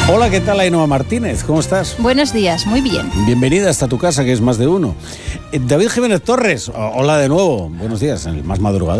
Hola, ¿qué tal, Ainhoa Martínez? ¿Cómo estás? Buenos días, muy bien. Bienvenida hasta tu casa, que es más de uno. David Jiménez Torres, hola de nuevo. Buenos días, el más madrugador.